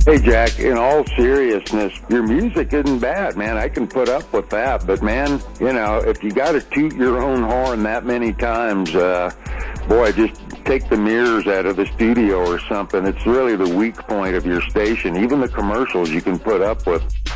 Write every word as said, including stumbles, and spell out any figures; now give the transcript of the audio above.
Hey, Jack, in all seriousness, your music isn't bad, man. I can put up with that. But, man, you know, if you got to toot your own horn that many times, uh, boy, just take the mirrors out of the studio or something. It's really the weak point of your station. Even the commercials you can put up with.